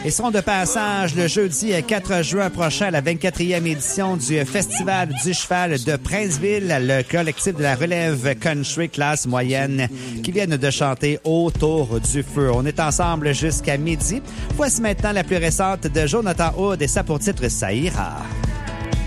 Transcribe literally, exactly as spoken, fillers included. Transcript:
Ils seront de passage le jeudi quatre juin prochain à la vingt-quatrième édition du Festival du cheval de Princeville, le collectif de la relève country classe moyenne qui viennent de chanter Autour du feu. On est ensemble jusqu'à midi. Voici maintenant la plus récente de Jonathan Hood et ça pour titre Ça ira.